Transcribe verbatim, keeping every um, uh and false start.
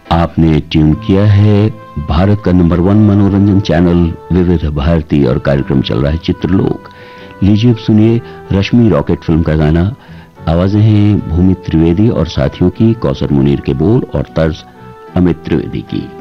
आपने ट्यून किया है भारत का नंबर वन मनोरंजन चैनल विविध भारती और कार्यक्रम चल रहा है चित्रलोक। लीजिए अब सुनिए रश्मि रॉकेट फिल्म का गाना। आवाजें हैं भूमि त्रिवेदी और साथियों की, कौसर मुनीर के बोल और तर्ज अमित त्रिवेदी की।